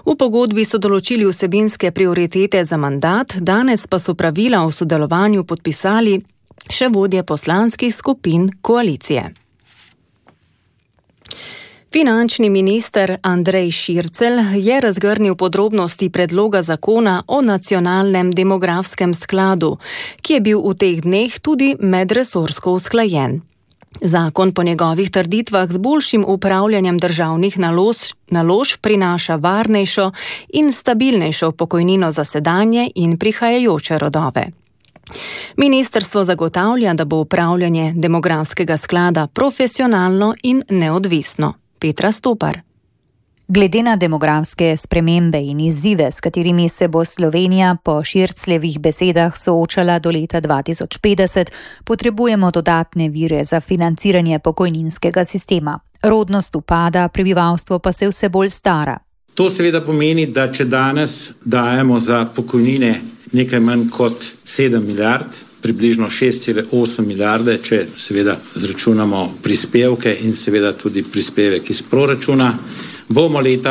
V pogodbi so določili vsebinske prioritete za mandat, danes pa so pravila o sodelovanju podpisali še vodje poslanskih skupin koalicije. Finančni minister Andrej Šircelj je razgrnil podrobnosti predloga zakona o nacionalnem demografskem skladu, ki je bil v teh dneh tudi medresorsko usklajen. Zakon po njegovih trditvah z boljšim upravljanjem državnih naložb prinaša varnejšo in stabilnejšo pokojnino za sedanje in prihajajoče rodove. Ministrstvo zagotavlja, da bo upravljanje demografskega sklada profesionalno in neodvisno. Petra Stopar. Glede na demografske spremembe in izzive, s katerimi se bo Slovenija po Šircljevih besedah soočala do leta 2050, potrebujemo dodatne vire za financiranje pokojninskega sistema. Rodnost upada, prebivalstvo pa se vse bolj stara. To seveda pomeni, da če danes dajemo za pokojnine nekaj manj kot 7 milijard, približno 6,8 milijarde, če seveda zračunamo prispevke in seveda tudi prispevek iz proračuna, bomo leta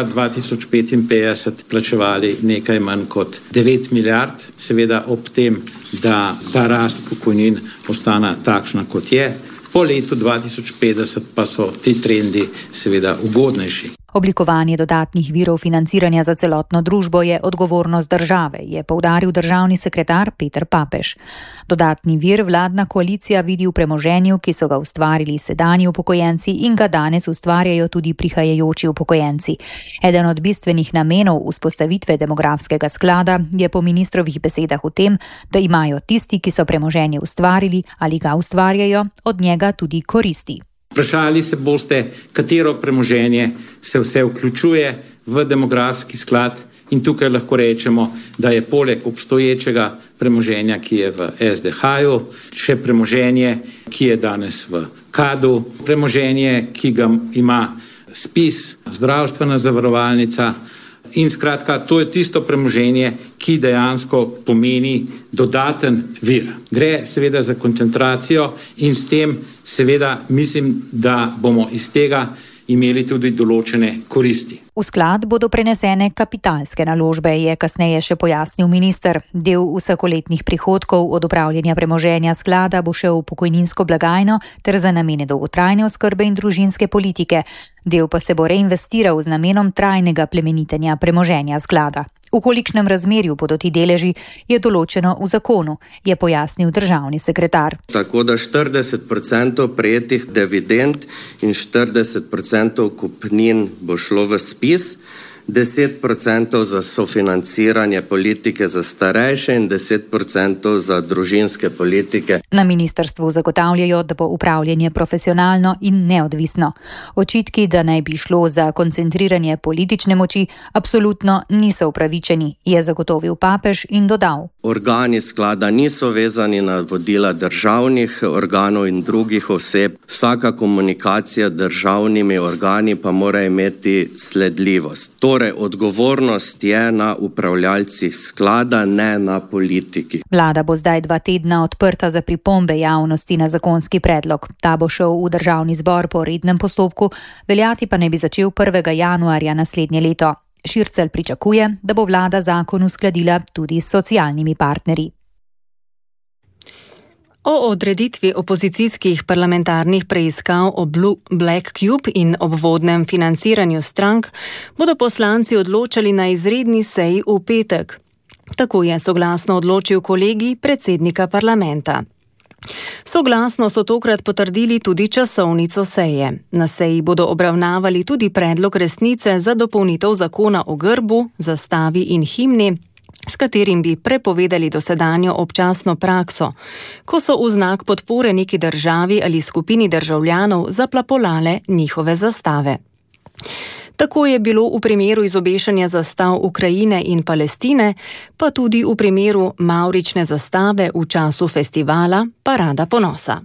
2055 plačevali nekaj manj kot 9 milijard, seveda ob tem, da ta rast pokojnin ostane takšna, kot je. Po letu 2050 pa so ti trendi seveda ugodnejši. Oblikovanje dodatnih virov financiranja za celotno družbo je odgovornost države, je poudaril državni sekretar Peter Papež. Dodatni vir vladna koalicija vidi v premoženju, ki so ga ustvarili sedanji upokojenci in ga danes ustvarjajo tudi prihajajoči upokojenci. Eden od bistvenih namenov vzpostavitve demografskega sklada je po ministrovih besedah v tem, da imajo tisti, ki so premoženje ustvarili ali ga ustvarjajo, od njega tudi koristi. Vprašali se boste, katero premoženje se vse vključuje v demografski sklad in tukaj lahko rečemo, da je poleg obstoječega premoženja, ki je v SDH-ju, še premoženje, ki je danes v KAD-u, premoženje, ki ga ima SPIZ, zdravstvena zavarovalnica. In skratka, to je tisto premoženje, ki dejansko pomeni dodaten vir. Gre seveda za koncentracijo in s tem seveda mislim, da bomo iz tega imeli tudi določene koristi. V sklad bodo prenesene kapitalske naložbe, je kasneje še pojasnil minister. Del vsakoletnih prihodkov od upravljanja premoženja sklada bo šel v pokojninsko blagajno ter za namene dolgotrajne oskrbe in družinske politike. Del pa se bo reinvestiral z namenom trajnega plemenitenja premoženja sklada. V kolikšnem razmerju bodo ti deleži, je določeno v zakonu, je pojasnil državni sekretar. Tako da 40% prejetih dividend in 40% kupnin bo šlo v SPIZ, 10% za sofinanciranje politike za starejše in 10% za družinske politike. Na ministrstvu zagotavljajo, da bo upravljanje profesionalno in neodvisno. Očitki, da naj bi šlo za koncentriranje politične moči, absolutno niso upravičeni, je zagotovil Papež in dodal. Organi sklada niso vezani na vodila državnih organov in drugih oseb. Vsaka komunikacija državnimi organi pa mora imeti sledljivost. Torej, odgovornost je na upravljalcih sklada, ne na politiki. Vlada bo zdaj 2 tedna odprta za pripombe javnosti na zakonski predlog. Ta bo šel v državni zbor po rednem postopku, veljati pa naj bi začel 1. januarja naslednje leto. Šircelj pričakuje, da bo vlada zakon uskladila tudi s socialnimi partnerji. O odreditvi opozicijskih parlamentarnih preiskav o Black Cube in obvodnem financiranju strank bodo poslanci odločali na izredni seji v petek. Tako je soglasno odločil kolegij predsednika parlamenta. Soglasno so tokrat potrdili tudi časovnico seje. Na seji bodo obravnavali tudi predlog resnice za dopolnitev zakona o grbu, zastavi in himni, s katerim bi prepovedali dosedanjo občasno prakso, ko so v znak podpore neki državi ali skupini državljanov zaplapolale njihove zastave. Tako je bilo v primeru izobešanja zastav Ukrajine in Palestine, pa tudi v primeru mavrične zastave v času festivala Parada ponosa.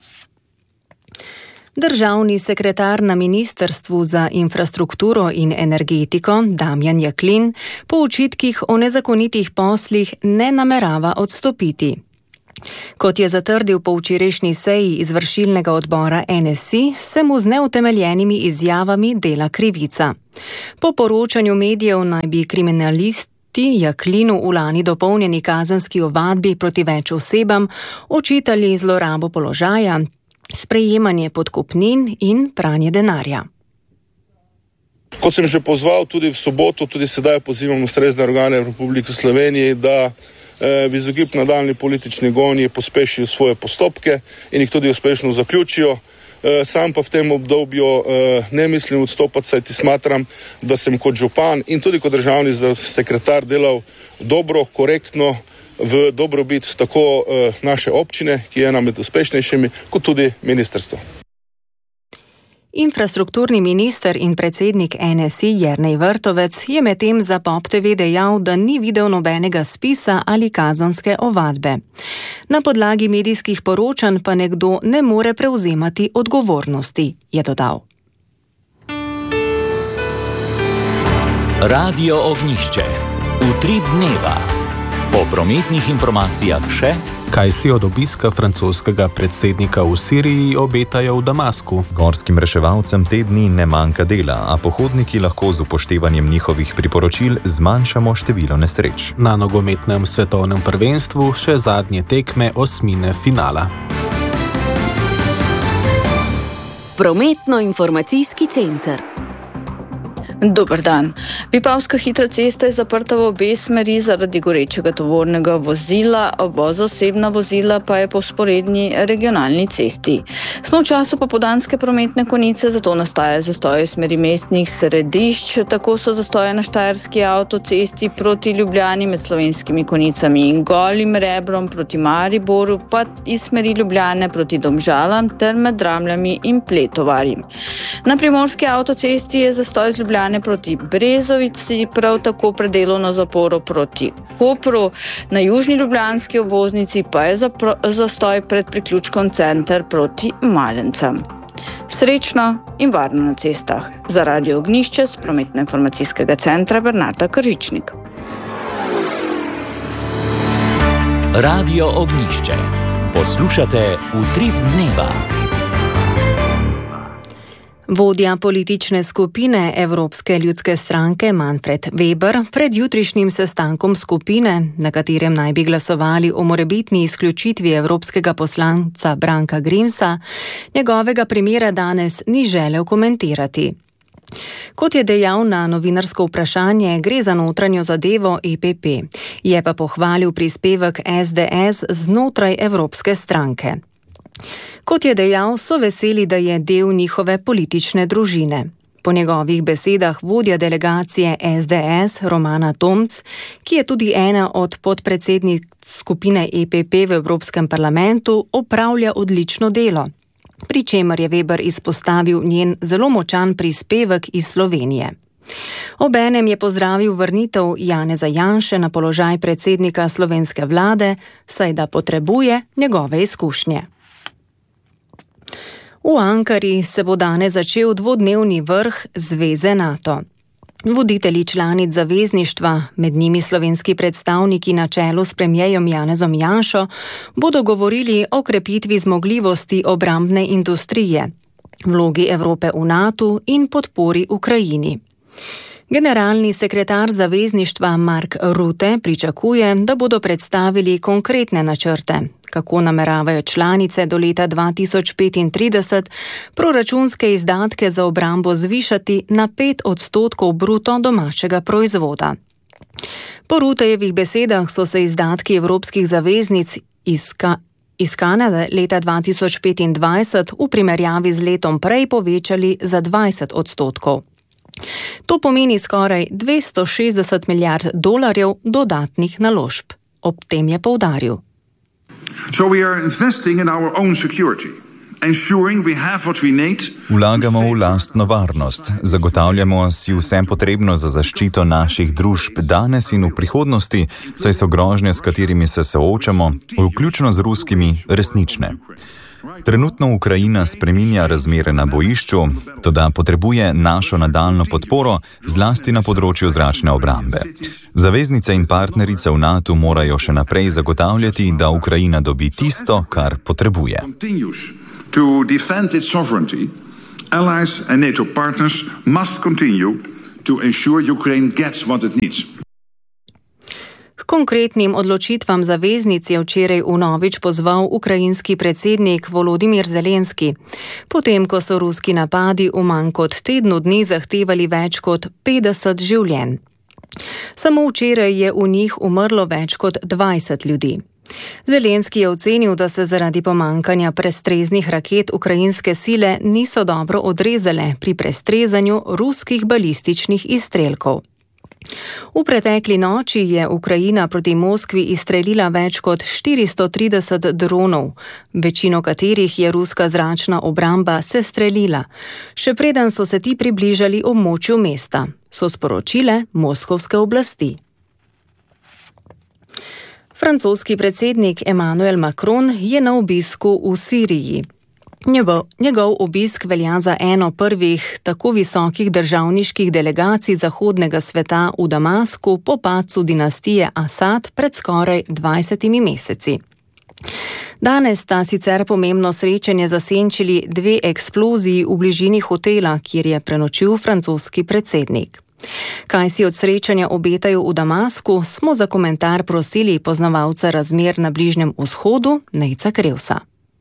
Državni sekretar na Ministrstvu za infrastrukturo in energetiko Damjan Jaklin po očitkih o nezakonitih poslih ne namerava odstopiti. Kot je zatrdil po včerajšnji seji izvršilnega odbora NSI, se mu z neutemeljenimi izjavami dela krivica. Po poročanju medijev naj bi kriminalisti Jaklinu v lani dopolnjeni kazenski ovadbi proti več osebam očitali zlorabo položaja, sprejemanje podkupnin in pranje denarja. Kot sem že pozval tudi v soboto, tudi sedaj pozivam ustrezne organe v Republiki Sloveniji, da v izogib nadaljnji politični gonji pospešijo svoje postopke in jih tudi uspešno zaključijo. Sam pa v tem obdobju ne mislim odstopati, saj ti smatram, da sem kot župan in tudi kot državni sekretar delal dobro, korektno, v dobrobit tako naše občine, ki je ena med uspešnejšimi, kot tudi ministrstva. Infrastrukturni minister in predsednik NSI Jernej Vrtovec je medtem za Pop TV dejal, da ni videl nobenega spisa ali kazenske ovadbe. Na podlagi medijskih poročanj pa nekdo ne more prevzemati odgovornosti, je dodal. Radio Ognjišče. Utrip dneva. Po prometnih informacijah še, kaj si od obiska francoskega predsednika v Siriji obetajo v Damasku. Gorskim reševalcem te dni ne manjka dela, a pohodniki lahko z upoštevanjem njihovih priporočil zmanjšamo število nesreč. Na nogometnem svetovnem prvenstvu še zadnje tekme osmine finala. Prometno-informacijski center. Dober dan. Vipavska hitra cesta je zaprta v obe smeri zaradi gorečega tovornega vozila, obvoz osebna vozila pa je po vzporedni regionalni cesti. Smo v času popoldanske prometne konice, zato nastaja zastoj v smeri mestnih središč, tako so zastoje na Štajerski avtocesti proti Ljubljani med Slovenskimi Konicami in Golim Rebrom proti Mariboru, pa iz smeri Ljubljane proti Domžalam ter med Dramljami in Pletovarjem. Na Primorski avtocesti je zastoj z Ljubljane proti Brezovici, prav tako predelovno zaporo proti Kopru. Na južni ljubljanski obvoznici pa je zastoj pred priključkom Center proti Malencem. Srečno in varno na cestah. Za Radio Ognjišče s prometno-informacijskega centra Bernarda Kržičnik. Radio Ognjišče. Poslušate Utrip dneva. Vodja politične skupine Evropske ljudske stranke Manfred Weber pred jutrišnjim sestankom skupine, na katerem naj bi glasovali o morebitni izključitvi evropskega poslanca Branka Grimsa, njegovega primera danes ni želel komentirati. Kot je dejal na novinarsko vprašanje, gre za notranjo zadevo EPP, je pa pohvalil prispevek SDS znotraj Evropske stranke. Kot je dejal, so veseli, da je del njihove politične družine. Po njegovih besedah vodja delegacije SDS Romana Tomc, ki je tudi ena od podpredsednic skupine EPP v Evropskem parlamentu, opravlja odlično delo, pri čemer je Weber izpostavil njen zelo močan prispevek iz Slovenije. Obenem je pozdravil vrnitev Janeza Janše na položaj predsednika slovenske vlade, saj da potrebuje njegove izkušnje. V Ankari se bo danes začel dvodnevni vrh Zveze NATO. Voditelji članic zavezništva, med njimi slovenski predstavniki na čelu s premierjem Janezom Janšo, bodo govorili o krepitvi zmogljivosti obrambne industrije, vlogi Evrope v NATO in podpori Ukrajini. Generalni sekretar zavezništva Mark Rutte pričakuje, da bodo predstavili konkretne načrte, kako nameravajo članice do leta 2035 proračunske izdatke za obrambo zvišati na 5% bruto domačega proizvoda. Po Ruttejevih besedah so se izdatki evropskih zaveznic iz Kanade leta 2025 v primerjavi z letom prej povečali za 20%. To pomeni skoraj 260 milijard dolarjev dodatnih naložb. Ob tem je poudaril. Vlagamo v lastno varnost, zagotavljamo si vse potrebno za zaščito naših družb danes in v prihodnosti, saj so grožnje, s katerimi se soočamo, vključno z ruskimi, resnične. Trenutno Ukrajina spreminja razmere na bojišču, toda potrebuje našo nadaljno podporo, zlasti na področju zračne obrambe. Zaveznice in partnerice v NATO morajo še naprej zagotavljati, da Ukrajina dobi tisto, kar potrebuje. To defend its sovereignty, allies and NATO partners must continue to ensure Ukraine gets what it needs. K konkretnim odločitvam zaveznic je včeraj vnovič pozval ukrajinski predsednik Volodimir Zelenski, potem ko so ruski napadi v manj kot tednu dni zahtevali več kot 50 življenj. Samo včeraj je v njih umrlo več kot 20 ljudi. Zelenski je ocenil, da se zaradi pomankanja prestreznih raket ukrajinske sile niso dobro odrezale pri prestrezanju ruskih balističnih izstrelkov. V pretekli noči je Ukrajina proti Moskvi izstrelila več kot 430 dronov, večino katerih je ruska zračna obramba sestrelila, še preden so se ti približali območju mesta, so sporočile moskovske oblasti. Francoski predsednik Emmanuel Macron je na obisku v Siriji. Njegov obisk velja za eno prvih tako visokih državniških delegacij zahodnega sveta v Damasku po padcu dinastije Asad pred skoraj 20 meseci. Danes sta sicer pomembno srečanje zasenčili 2 eksploziji v bližini hotela, kjer je prenočil francoski predsednik. Kaj si od srečanja obetajo v Damasku, smo za komentar prosili poznavalca razmer na Bližnjem vzhodu, Nejca Krevsa.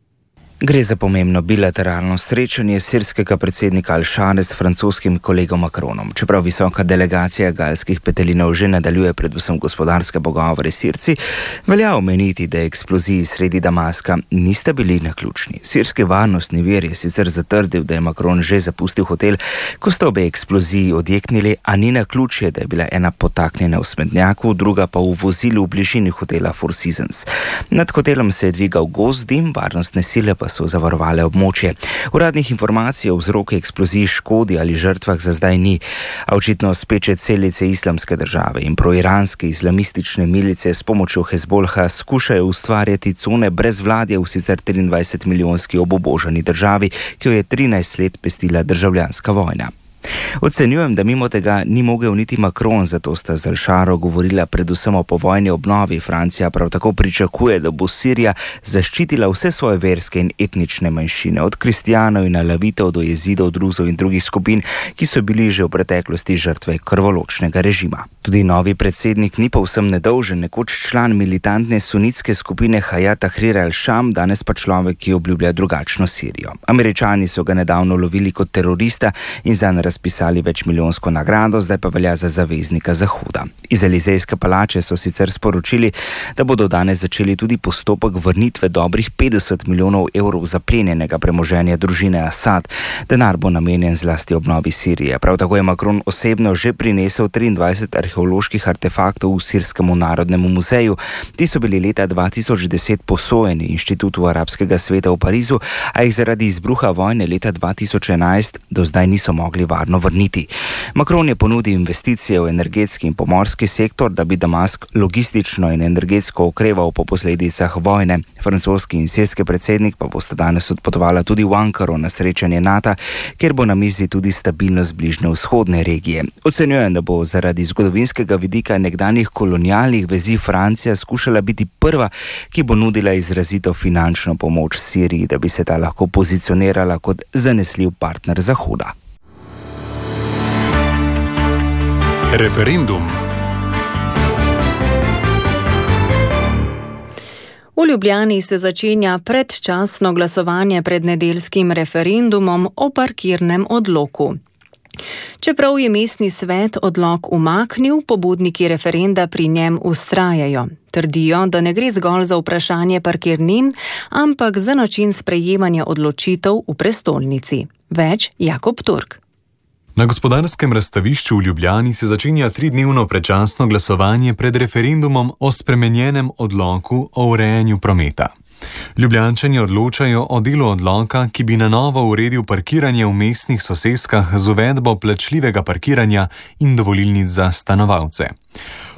Gre za pomembno bilateralno srečanje sirskega predsednika Al-Share s francoskim kolegom Macronom. Čeprav visoka delegacija galskih petelinov že nadaljuje predvsem gospodarske pogovore s Sirci, velja omeniti, da eksploziji sredi Damaska nista bili naključni. Sirski varnostni vir je sicer zatrdil, da je Macron že zapustil hotel, ko sta obe eksploziji odjeknili, a ni naključje, da je bila ena potaknjena v smetnjaku, druga pa v vozilu v bližini hotela Four Seasons. Nad hotelom se je dvigal gost dim, varnostne sile pa so zavarovale območje. Uradnih informacij o vzroku eksplozij, škodi ali žrtvah za zdaj ni, a očitno speče celice Islamske države in proiranske islamistične milice s pomočjo Hezbolha skušajo ustvarjati cone brezvladja v sicer 23 milijonski obubožani državi, ki jo je 13 let pestila državljanska vojna. Ocenjujem, da mimo tega ni mogel niti Macron, zato sta z Al-Sharo govorila predvsem o povojni obnovi. Francija prav tako pričakuje, da bo Sirija zaščitila vse svoje verske in etnične manjšine, od kristjanov in alavitov do jezidov, druzov in drugih skupin, ki so bili že v preteklosti žrtve krvoločnega režima. Tudi novi predsednik ni povsem nedolžen, nekoč član militantne sunitske skupine Hayat Tahrir al-Sham, danes pa človek, ki obljublja drugačno Sirijo. Američani so ga nedavno lovili kot terorista in zanj razpisali večmilijonsko nagrado, zdaj pa velja za zaveznika Zahoda. Iz Elizejske palače so sicer sporočili, da bodo danes začeli tudi postopek vrnitve dobrih 50 milijonov evrov zaplenjenega premoženja družine Asad. Denar bo namenjen zlasti obnovi Sirije. Prav tako je Macron osebno že prinesel 23 arheoloških artefaktov v Sirskemu narodnemu muzeju. Ti so bili leta 2010 posojeni Inštitutu arabskega sveta v Parizu, a jih zaradi izbruha vojne leta 2011 do zdaj niso mogli varno vrniti. Macron je ponudil investicije v energetski in pomorski sektor, da bi Damask logistično in energetsko okreval po posledicah vojne. Francoski in sirski predsednik pa bosta danes odpotovala tudi v Ankaro na srečanje NATO, kjer bo na mizi tudi stabilnost bližnjevzhodne regije. Ocenjujem, da bo zaradi zgodovinskega vidika nekdanjih kolonialnih vezi Francija skušala biti prva, ki bo nudila izrazito finančno pomoč Siriji, da bi se ta lahko pozicionirala kot zanesljiv partner Zahoda. Referendum. V Ljubljani se začenja predčasno glasovanje pred nedeljskim referendumom o parkirnem odloku. Čeprav je mestni svet odlok umaknil, pobudniki referenda pri njem vztrajajo. Trdijo, da ne gre zgolj za vprašanje parkirnin, ampak za način sprejemanja odločitev v prestolnici. Več Jakob Turk. Na Gospodarskem razstavišču v Ljubljani se začenja 3-dnevno predčasno glasovanje pred referendumom o spremenjenem odloku o urejanju prometa. Ljubljančani odločajo o delu odloka, ki bi na novo uredil parkiranje v mestnih soseskah z uvedbo plačljivega parkiranja in dovolilnic za stanovalce.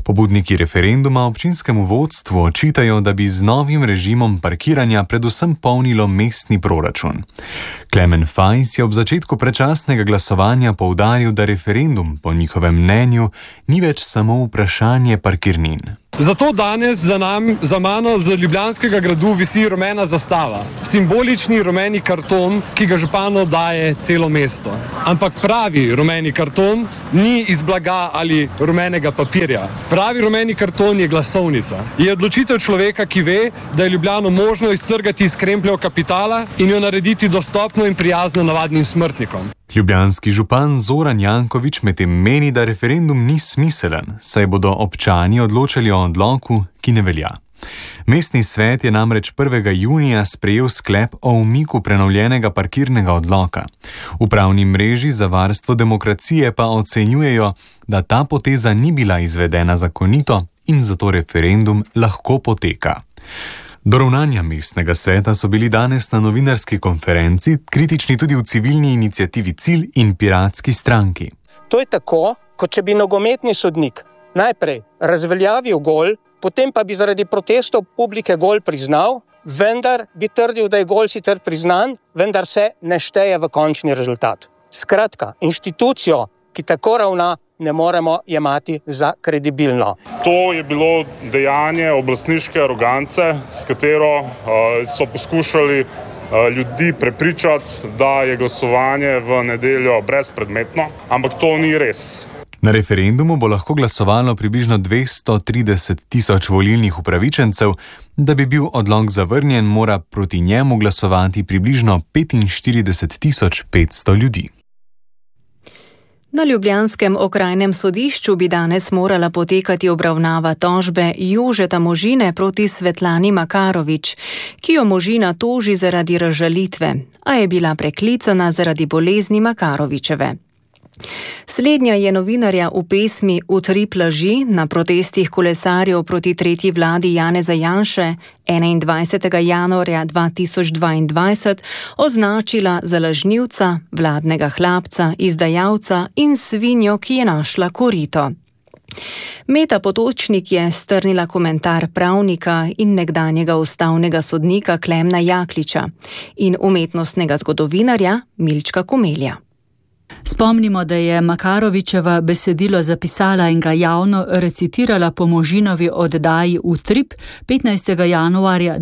Pobudniki referenduma občinskemu vodstvu očitajo, da bi z novim režimom parkiranja predvsem polnilo mestni proračun. Klemen Fajs je ob začetku predčasnega glasovanja poudaril, da referendum po njihovem mnenju ni več samo vprašanje parkirnin. Zato danes za mano z Ljubljanskega gradu visi rumena zastava. Simbolični rumeni karton, ki ga županu daje celo mesto. Ampak pravi rumeni karton ni iz blaga ali rumenega papirja. Pravi rumeni karton je glasovnica. Je odločitev človeka, ki ve, da je Ljubljano možno iztrgati iz krempljev kapitala in jo narediti dostopno in prijazno navadnim smrtnikom. Ljubljanski župan Zoran Janković medtem meni, da referendum ni smiselen, saj bodo občani odločali o odloku, ki ne velja. Mestni svet je namreč 1. junija sprejel sklep o umiku prenovljenega parkirnega odloka. V pravni mreži za varstvo demokracije pa ocenjujejo, da ta poteza ni bila izvedena zakonito in zato referendum lahko poteka. Do ravnanja mestnega sveta so bili danes na novinarski konferenci kritični tudi v civilni iniciativi Cilj in Piratski stranki. To je tako, kot če bi nogometni sodnik najprej razveljavil gol, potem pa bi zaradi protestov publike gol priznal, vendar bi trdil, da je gol sicer priznan, vendar se ne šteje v končni rezultat. Skratka, inštitucijo, ki tako ravna, ne moremo jemati za kredibilno. To je bilo dejanje oblastniške arogance, s katero so poskušali ljudi prepričati, da je glasovanje v nedeljo brezpredmetno, ampak to ni res. Na referendumu bo lahko glasovalo približno 230 tisoč volilnih upravičencev, da bi bil odlok zavrnjen, mora proti njemu glasovati približno 45 500 ljudi. Na ljubljanskem okrajnem sodišču bi danes morala potekati obravnava tožbe Jožeta Možine proti Svetlani Makarovič, ki jo Možina toži zaradi razžalitve, a je bila preklicana zaradi bolezni Makarovičeve. Slednja je novinarja v pesmi Utrip laži na protestih kolesarjev proti tretji vladi Janeza Janše 21. januarja 2022 označila za lažnivca, vladnega hlapca, izdajalca in svinjo, ki je našla korito. Meta Potočnik je strnila komentar pravnika in nekdanjega ustavnega sodnika Klemna Jakliča in umetnostnega zgodovinarja Milčka Komelja. Spomnimo, da je Makarovičeva besedilo zapisala in ga javno recitirala po Možinovi oddaji Utrip 15. januarja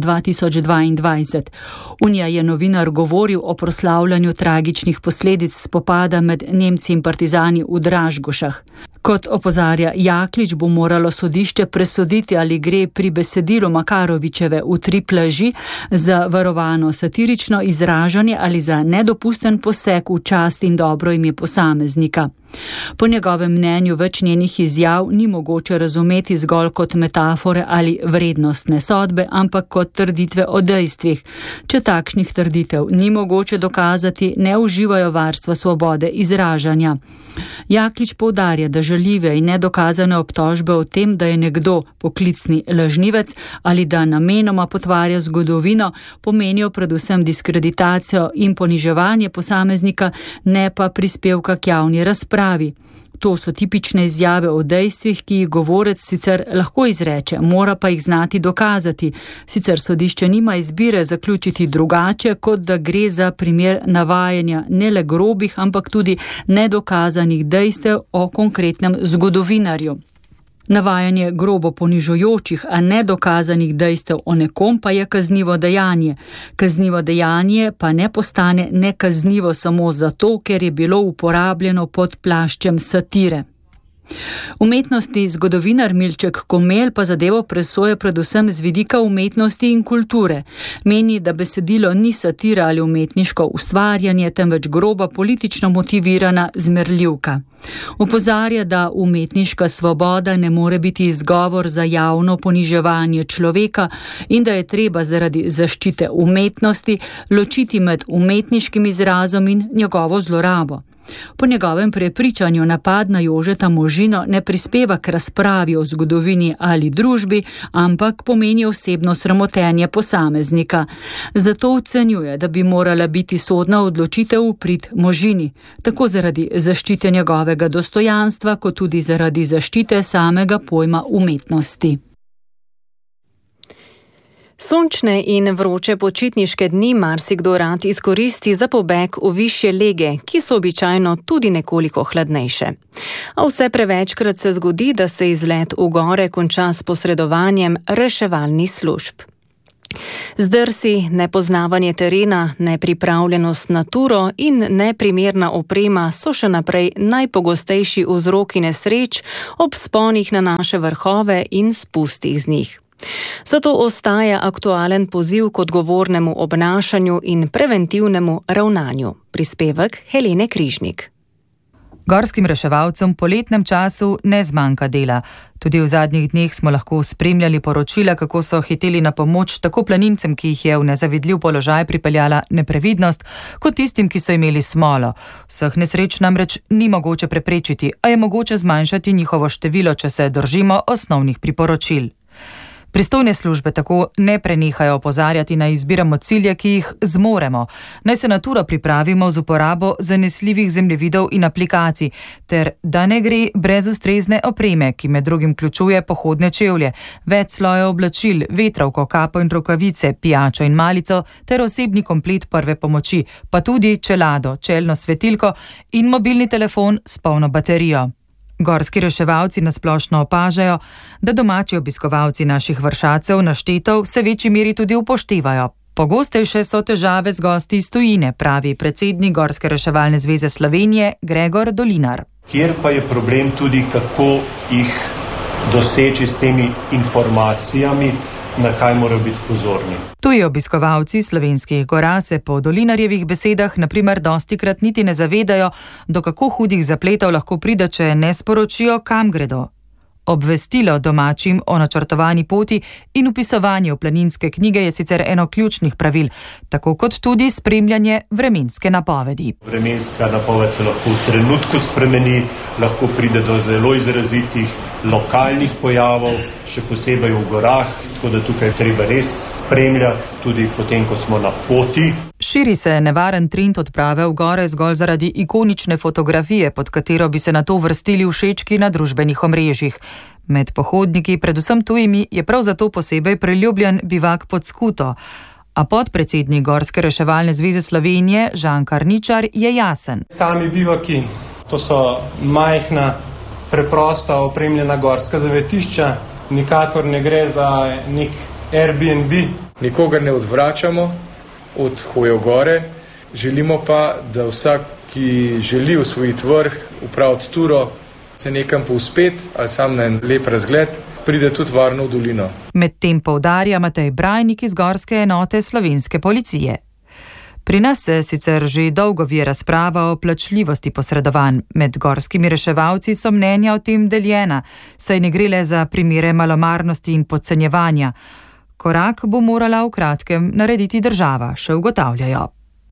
2022. V njej je novinar govoril o proslavljanju tragičnih posledic spopada med Nemci in partizani v Dražgošah. Kot opozarja Jaklič, bo moralo sodišče presoditi, ali gre pri besedilu Makarovičeve Utrip laži za varovano satirično izražanje ali za nedopusten poseg v čast in dobro ime posameznika. Po njegovem mnenju več njenih izjav ni mogoče razumeti zgolj kot metafore ali vrednostne sodbe, ampak kot trditve o dejstvih. Če takšnih trditev ni mogoče dokazati, ne uživajo varstva svobode izražanja. Jaklič poudarja, da žaljive in nedokazane obtožbe o tem, da je nekdo poklicni lažnivec ali da namenoma potvarja zgodovino, pomenijo predvsem diskreditacijo in poniževanje posameznika, ne pa prispevka k javni razpravi. To so tipične izjave o dejstvih, ki jih govorec sicer lahko izreče, mora pa jih znati dokazati. Sicer sodišče nima izbire zaključiti drugače, kot da gre za primer navajanja ne le grobih, ampak tudi nedokazanih dejstev o konkretnem zgodovinarju. Navajanje grobo ponižujočih, a nedokazanih dejstev o nekom pa je kaznivo dejanje. Kaznivo dejanje pa ne postane nekaznivo samo zato, ker je bilo uporabljeno pod plaščem satire. Umetnostni zgodovinar Milček Komelj pa zadevo presoja predvsem z vidika umetnosti in kulture. Meni, da besedilo ni satira ali umetniško ustvarjanje, temveč groba politično motivirana zmerljivka. Opozarja, da umetniška svoboda ne more biti izgovor za javno poniževanje človeka in da je treba zaradi zaščite umetnosti ločiti med umetniškim izrazom in njegovo zlorabo. Po njegovem prepričanju napad na Jožeta Možino ne prispeva k razpravi o zgodovini ali družbi, ampak pomeni osebno sramotenje posameznika. Zato ocenjuje, da bi morala biti sodna odločitev v prid Možini, tako zaradi zaščite njegovega dostojanstva, kot tudi zaradi zaščite samega pojma umetnosti. Sončne in vroče počitniške dni marsikdo rad izkoristi za pobeg v višje lege, ki so običajno tudi nekoliko hladnejše. A vse prevečkrat se zgodi, da se izlet v gore konča s posredovanjem reševalnih služb. Zdrsi, nepoznavanje terena, nepripravljenost na turo in neprimerna oprema so še naprej najpogostejši vzroki nesreč ob vzponih na naše vrhove in spustih z njih. Zato ostaja aktualen poziv k odgovornemu obnašanju in preventivnemu ravnanju. Prispevek Helene Križnik. Gorskim reševalcem v poletnem času ne zmanjka dela. Tudi v zadnjih dneh smo lahko spremljali poročila, kako so hiteli na pomoč tako planincem, ki jih je v nezavidljiv položaj pripeljala neprevidnost, kot tistim, ki so imeli smolo. Vseh nesreč namreč ni mogoče preprečiti, a je mogoče zmanjšati njihovo število, če se držimo osnovnih priporočil. Pristojne službe tako ne prenehajo opozarjati, naj izbiramo cilje, ki jih zmoremo. Naj se na turo pripravimo z uporabo zanesljivih zemljevidov in aplikacij, ter da ne gre brez ustrezne opreme, ki med drugim vključuje pohodne čevlje, več slojev oblačil, vetrovko, kapo in rokavice, pijačo in malico ter osebni komplet prve pomoči, pa tudi čelado, čelno svetilko in mobilni telefon s polno baterijo. Gorski reševalci nasplošno opažajo, da domači obiskovalci naših vršacev naštetov vse večji meri tudi upoštevajo. Pogostejše so težave z gosti iz tujine, pravi predsednik Gorske reševalne zveze Slovenije Gregor Dolinar. Kjer pa je problem tudi, kako jih doseči s temi informacijami, na kaj morajo biti pozorni. Tuji obiskovalci slovenskih gora se po Dolinarjevih besedah naprimer dostikrat niti ne zavedajo, do kako hudih zapletov lahko pride, če ne sporočijo, kam gredo. Obvestilo domačim o načrtovani poti in vpisovanje v planinske knjige je sicer eno ključnih pravil, tako kot tudi spremljanje vremenske napovedi. Vremenska napoved se lahko v trenutku spremeni, lahko pride do zelo izrazitih lokalnih pojavov, še posebej v gorah, tako da tukaj treba res spremljati, tudi potem, ko smo na poti. Širi se nevaren trend odprave v gore zgolj zaradi ikonične fotografije, pod katero bi se nato vrstili všečki na družbenih omrežjih. Med pohodniki, predvsem tujimi, je prav zato posebej priljubljen bivak pod skuto. A podpredsednik Gorske reševalne zveze Slovenije Žan Karničar je jasen. Sami bivaki, to so majhna, preprosta, opremljena gorska zavetišča, nikakor ne gre za nek Airbnb. Nikogar ne odvračamo od hoje v gore, želimo pa, da vsak, ki želi osvojiti vrh, upraviti turo, se nekam povzpet ali sam na en lep razgled, pride tudi varno v dolino. Medtem poudarja Matej Brajnik iz Gorske enote slovenske policije. Pri nas se sicer že dolgo vije razprava o plačljivosti posredovanj. Med gorskimi reševalci so mnenja o tem deljena, saj ne gre le za primere malomarnosti in podcenjevanja. Korak bo morala v kratkem narediti država, še ugotavljajo.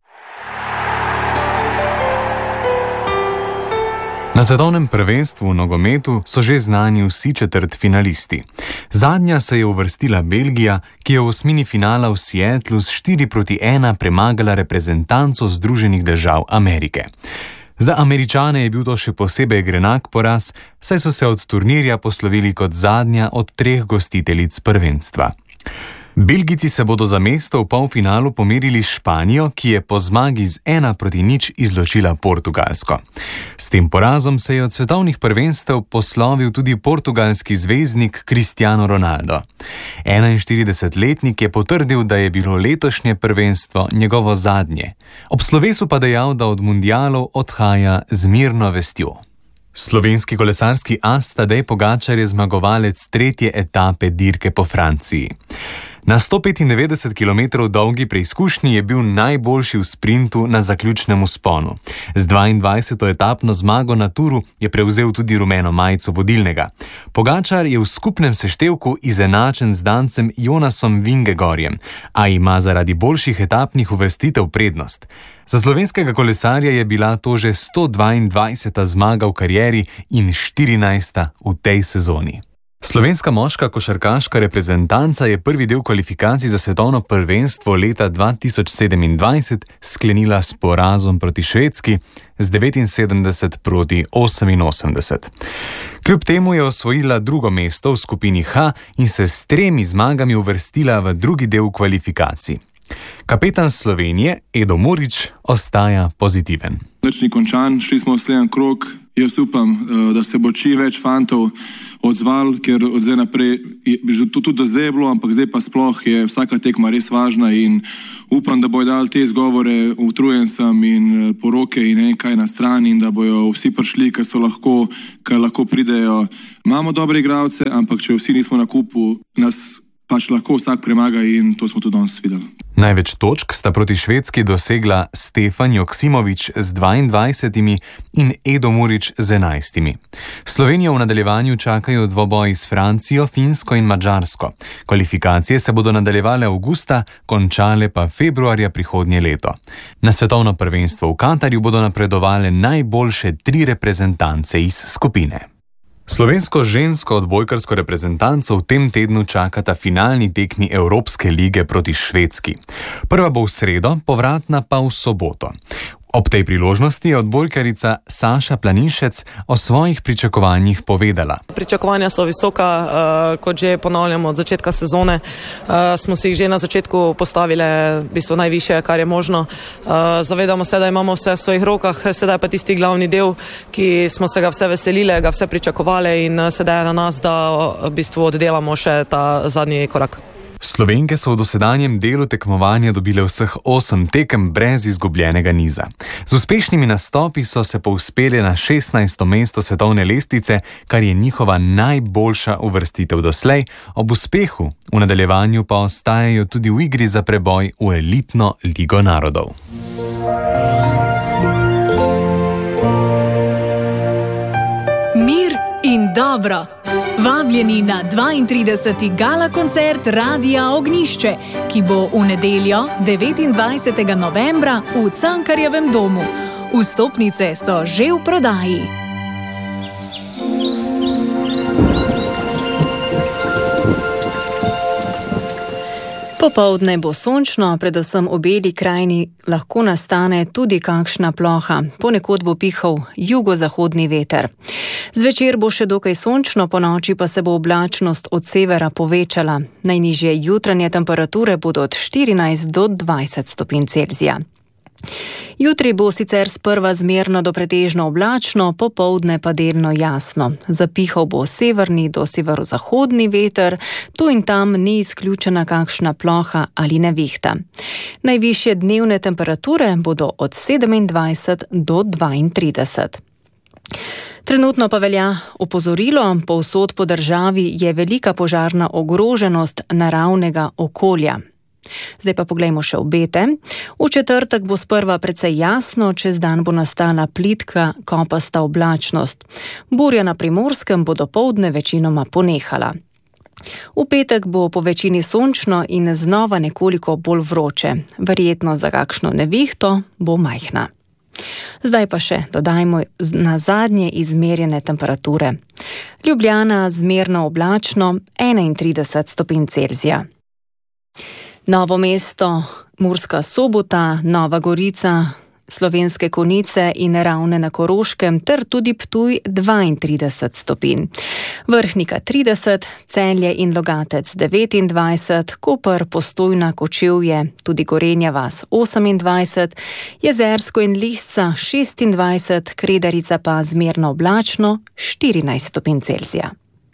Na svetovnem prvenstvu v nogometu so že znani vsi četrtfinalisti. Zadnja se je uvrstila Belgija, ki je v osmini finala v Seattlu s 4-1 premagala reprezentanco Združenih držav Amerike. Za Američane je bil to še posebej grenak poraz, saj so se od turnirja poslovili kot zadnja od 3 gostiteljic prvenstva. Belgijci se bodo za mesto v polfinalu pomerili s Španijo, ki je po zmagi z 1-0 izločila Portugalsko. S tem porazom se je od svetovnih prvenstev poslovil tudi portugalski zvezdnik Cristiano Ronaldo. 41-letnik je potrdil, da je bilo letošnje prvenstvo njegovo zadnje. Ob slovesu pa dejal, da od mundialov odhaja z mirno vestjo. Slovenski kolesarski as Tadej Pogačar je zmagovalec 3. etape dirke po Franciji. Na 195 km dolgi preizkušnji je bil najboljši v sprintu na zaključnem vzponu. Z 22. etapno zmago na Turu je prevzel tudi rumeno majico vodilnega. Pogačar je v skupnem seštevku izenačen z Dancem Jonasom Vingegorjem, a ima zaradi boljših etapnih uvrstitev prednost. Za slovenskega kolesarja je bila to že 122. zmaga v karieri in 14. v tej sezoni. Slovenska moška košarkaška reprezentanca je prvi del kvalifikacij za svetovno prvenstvo leta 2027 sklenila s porazom proti Švedski z 79 proti 88. Kljub temu je osvojila drugo mesto v skupini H in se s 3 zmagami uvrstila v drugi del kvalifikacij. Kapetan Slovenije Edo Murić ostaja pozitiven. Nič ni končan, šli smo v sledeň krog. Jaz upam, da se bo čim več fantov odzval, ker od zdaj naprej, tudi do zdaj je bilo, ampak zdaj pa sploh je vsaka tekma res važna in upam, da bojo dali te izgovore, utrujen sem in poroke in nekaj na strani in da bojo vsi prišli, ker lahko pridejo. Imamo dobre igralce, ampak če vsi nismo na kupu, nas pač lahko vsak premaga in to smo tudi danes videli. Največ točk sta proti Švedski dosegla Stefan Joksimović z 22 in Edo Murić z 11. Slovenijo v nadaljevanju čakajo dvoboji s Francijo, Finsko in Madžarsko. Kvalifikacije se bodo nadaljevale avgusta, končale pa februarja prihodnje leto. Na svetovno prvenstvo v Katarju bodo napredovale najboljše 3 reprezentance iz skupine. Slovensko žensko odbojkarsko reprezentanco v tem tednu čakata finalni tekmi Evropske lige proti Švedski. Prva bo v sredo, povratna pa v soboto. Ob tej priložnosti je odbojkarica Saša Planinšec o svojih pričakovanjih povedala. Pričakovanja so visoka, kot že ponavljamo od začetka sezone. Smo si jih že na začetku postavili v bistvu najvišje, kar je možno. Zavedamo se, da imamo vse v svojih rokah, sedaj pa tisti glavni del, ki smo se ga vse veselili, ga vse pričakovali in sedaj je na nas, da v bistvu oddelamo še ta zadnji korak. Slovenke so v dosedanjem delu tekmovanja dobile vseh 8 tekem brez izgubljenega niza. Z uspešnimi nastopi so se povzpele na 16. mesto svetovne lestvice, kar je njihova najboljša uvrstitev doslej, ob uspehu v nadaljevanju pa ostajajo tudi v igri za preboj v elitno ligo narodov. Mir in dobro. Vabljeni na 32. gala koncert Radia Ognjišče, ki bo v nedeljo 29. novembra v Cankarjevem domu. Vstopnice so že v prodaji. Popoldne bo sončno, predvsem v beli krajini lahko nastane tudi kakšna ploha. Ponekod bo pihal jugozahodni veter. Zvečer bo še dokaj sončno, ponoči pa se bo oblačnost od severa povečala. Najnižje jutranje temperature bodo od 14 do 20 stopinj Celzija. Jutri bo sicer sprva zmerno do pretežno oblačno, popoldne pa delno jasno. Zapihal bo severni do severozahodni veter, tu in tam ni izključena kakšna ploha ali nevihta. Najvišje dnevne temperature bodo od 27 do 32. Trenutno pa velja opozorilo, povsod po državi je velika požarna ogroženost naravnega okolja. Zdaj pa poglejmo še obete. V četrtek bo sprva precej jasno, čez dan bo nastala plitka, kopasta oblačnost. Burja na Primorskem bo dopoldne večinoma ponehala. V petek bo po večini sončno in znova nekoliko bolj vroče. Verjetno za kakšno nevihto bo majhna. Zdaj pa še dodajmo na zadnje izmerjene temperature. Ljubljana zmerno oblačno 31 stopinj Celzija. Novo mesto, Murska Sobota, Nova Gorica, Slovenske Konjice in Ravne na Koroškem ter tudi Ptuj 32 stopinj. Vrhnika 30, Celje in Logatec 29, Koper, Postojna, Kočevje, tudi Gorenja vas 28, Jezersko in Lisca 26, Kredarica pa zmerno oblačno 14 stopinj Celzija.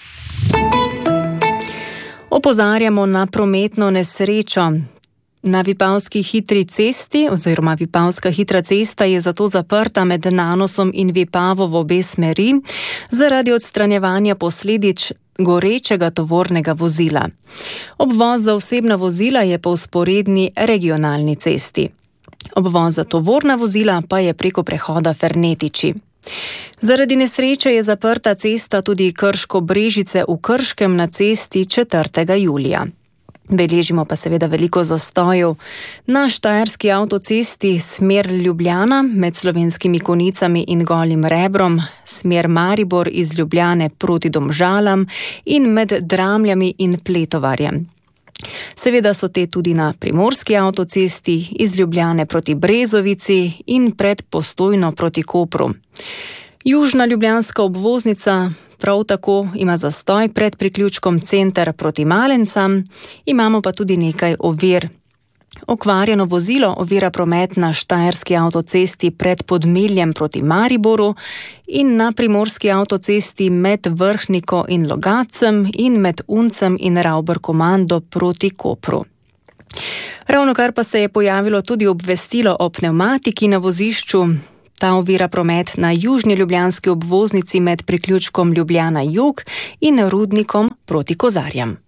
Opozarjamo na prometno nesrečo. Na Vipavski hitri cesti oziroma Vipavska hitra cesta je zato zaprta med Nanosom in Vipavo v obe smeri zaradi odstranjevanja posledic gorečega tovornega vozila. Obvoz za osebna vozila je po vzporedni regionalni cesti. Obvoz za tovorna vozila pa je preko prehoda Fernetiči. Zaradi nesreče je zaprta cesta tudi Krško-Brežice v Krškem na cesti 4. julija. Beležimo pa seveda veliko zastojev. Na štajerski avtocesti smer Ljubljana med Slovenskimi Konicami in Golim Rebrom, smer Maribor iz Ljubljane proti Domžalam in med Dramljami in Pletovarjem. Seveda so te tudi na primorski avtocesti iz Ljubljane proti Brezovici in pred Postojno proti Kopru. Južna ljubljanska obvoznica prav tako ima zastoj pred priključkom Center proti Malencam, imamo pa tudi nekaj ovir. Okvarjeno vozilo ovira promet na štajerski avtocesti pred Podmiljem proti Mariboru in na primorski avtocesti med Vrhniko in Logacem in med Uncem in Ravber-Komando proti Kopru. Ravnokar pa se je pojavilo tudi obvestilo o pnevmatiki na vozišču. Ta ovira promet na južni ljubljanski obvoznici med priključkom Ljubljana Jug in Rudnikom proti Kozarjam.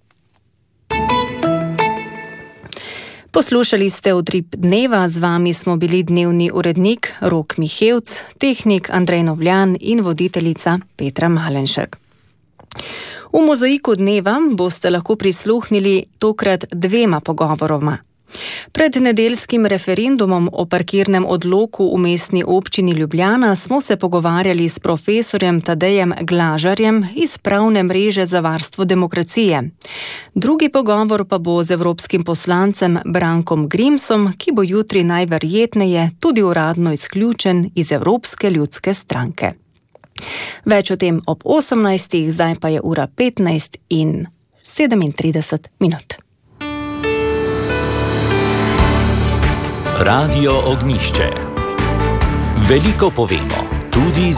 Poslušali ste Utrip dneva, z vami smo bili dnevni urednik Rok Mihevc, tehnik Andrej Novljan in voditeljica Petra Malenšek. V mozaiku dneva boste lahko prisluhnili tokrat 2 pogovoroma. Pred nedeljskim referendumom o parkirnem odloku v mestni občini Ljubljana smo se pogovarjali s profesorjem Tadejem Glažarjem iz Pravne mreže za varstvo demokracije. Drugi pogovor pa bo z evropskim poslancem Brankom Grimsom, ki bo jutri najverjetneje tudi uradno izključen iz Evropske ljudske stranke. Več o tem ob 18. Zdaj pa je ura 15:37. Radio Ognjišče. Veliko povemo, tudi